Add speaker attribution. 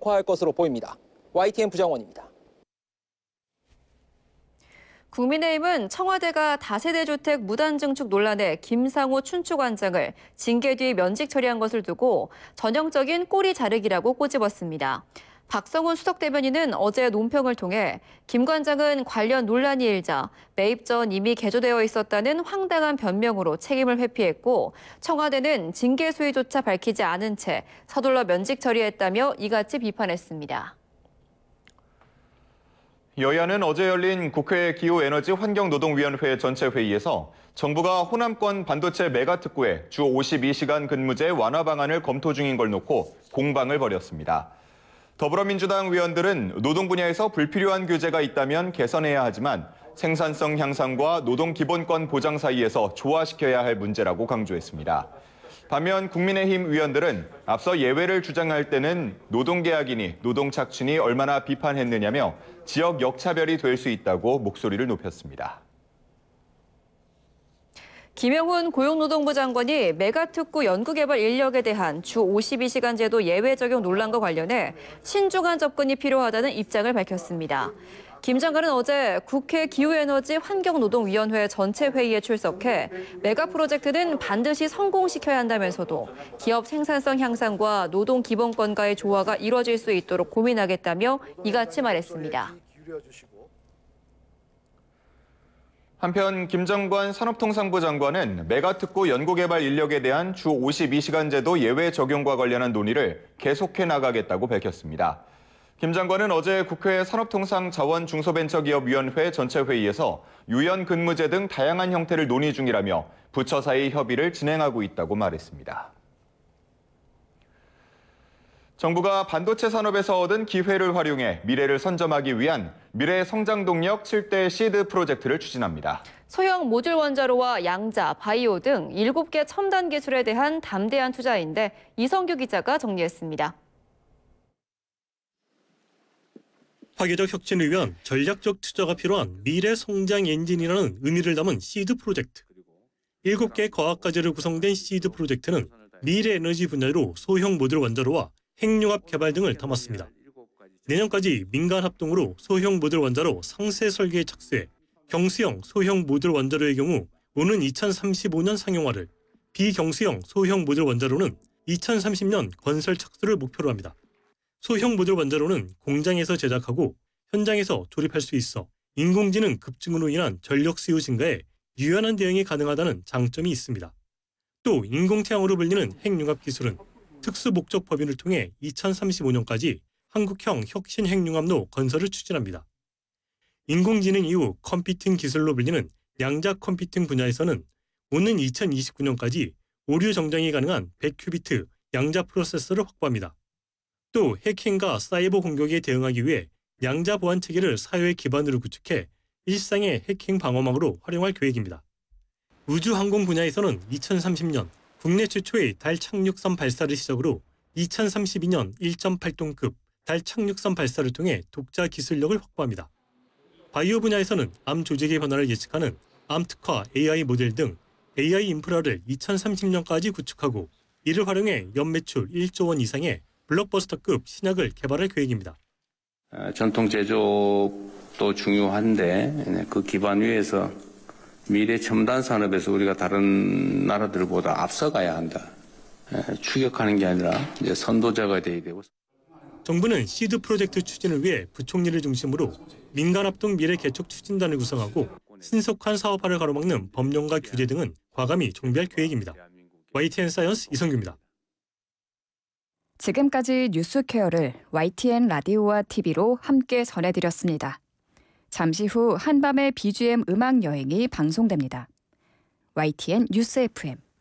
Speaker 1: 본격화할 것으로 보입니다. YTN 부장원입니다.
Speaker 2: 국민의힘은 청와대가 다세대 주택 무단 증축 논란에 김상호 춘추관장을 징계 뒤 면직 처리한 것을 두고 전형적인 꼬리 자르기라고 꼬집었습니다. 박성훈 수석대변인은 어제 논평을 통해 김 관장은 관련 논란이 일자 매입 전 이미 개조되어 있었다는 황당한 변명으로 책임을 회피했고 청와대는 징계 수위조차 밝히지 않은 채 서둘러 면직 처리했다며 이같이 비판했습니다.
Speaker 3: 여야는 어제 열린 국회 기후에너지환경노동위원회 전체 회의에서 정부가 호남권 반도체 메가특구에 주 52시간 근무제 완화 방안을 검토 중인 걸 놓고 공방을 벌였습니다. 더불어민주당 의원들은 노동 분야에서 불필요한 규제가 있다면 개선해야 하지만 생산성 향상과 노동 기본권 보장 사이에서 조화시켜야 할 문제라고 강조했습니다. 반면 국민의힘 의원들은 앞서 예외를 주장할 때는 노동계약이니 노동착취니 얼마나 비판했느냐며 지역 역차별이 될 수 있다고 목소리를 높였습니다.
Speaker 2: 김영훈 고용노동부 장관이 메가특구 연구개발 인력에 대한 주 52시간 제도 예외 적용 논란과 관련해 신중한 접근이 필요하다는 입장을 밝혔습니다. 김 장관은 어제 국회 기후에너지환경노동위원회 전체 회의에 출석해 메가 프로젝트는 반드시 성공시켜야 한다면서도 기업 생산성 향상과 노동 기본권과의 조화가 이뤄질 수 있도록 고민하겠다며 이같이 말했습니다.
Speaker 3: 한편 김 장관 산업통상부 장관은 메가특구 연구개발 인력에 대한 주 52시간 제도 예외 적용과 관련한 논의를 계속해 나가겠다고 밝혔습니다. 김 장관은 어제 국회 산업통상자원중소벤처기업위원회 전체 회의에서 유연근무제 등 다양한 형태를 논의 중이라며 부처 사이 협의를 진행하고 있다고 말했습니다. 정부가 반도체 산업에서 얻은 기회를 활용해 미래를 선점하기 위한 미래 성장 동력 7대 시드 프로젝트를 추진합니다.
Speaker 2: 소형 모듈 원자로와 양자, 바이오 등 7개 첨단 기술에 대한 담대한 투자인데 이성규 기자가 정리했습니다.
Speaker 4: 파괴적 혁신을 위한 전략적 투자가 필요한 미래 성장 엔진이라는 의미를 담은 시드 프로젝트. 7개 과학과제로 구성된 시드 프로젝트는 미래 에너지 분야로 소형 모듈 원자로와 핵융합 개발 등을 담았습니다. 내년까지 민간 합동으로 소형 모듈 원자로 상세 설계에 착수해 경수형 소형 모듈 원자로의 경우 오는 2035년 상용화를, 비경수형 소형 모듈 원자로는 2030년 건설 착수를 목표로 합니다. 소형 모듈 원자로는 공장에서 제작하고 현장에서 조립할 수 있어 인공지능 급증으로 인한 전력 수요 증가에 유연한 대응이 가능하다는 장점이 있습니다. 또 인공태양으로 불리는 핵융합 기술은 특수 목적 법인을 통해 2035년까지 한국형 혁신 핵융합로 건설을 추진합니다. 인공지능 이후 컴퓨팅 기술로 불리는 양자 컴퓨팅 분야에서는 오는 2029년까지 오류 정장이 가능한 100큐비트 양자 프로세서를 확보합니다. 또 해킹과 사이버 공격에 대응하기 위해 양자 보안 체계를 사회 기반으로 구축해 일상의 해킹 방어망으로 활용할 계획입니다. 우주항공 분야에서는 2030년 국내 최초의 달 착륙선 발사를 시작으로 2032년 1.8톤급 달 착륙선 발사를 통해 독자 기술력을 확보합니다. 바이오 분야에서는 암 조직의 변화를 예측하는 암 특화 AI 모델 등 AI 인프라를 2030년까지 구축하고 이를 활용해 연매출 1조 원 이상의 블록버스터급 신약을 개발할 계획입니다.
Speaker 5: 전통 제조도 중요한데 그 기반 위에서 미래 첨단 산업에서 우리가 다른 나라들보다 앞서가야 한다. 추격하는 게 아니라 이제 선도자가 돼야 되고.
Speaker 4: 정부는 시드 프로젝트 추진을 위해 부총리를 중심으로 민간합동 미래 개척 추진단을 구성하고 신속한 사업화를 가로막는 법령과 규제 등은 과감히 정비할 계획입니다. YTN 사이언스 이성규입니다.
Speaker 6: 지금까지 뉴스케어를 YTN 라디오와 TV로 함께 전해드렸습니다. 잠시 후 한밤의 BGM 음악 여행이 방송됩니다. YTN 뉴스 FM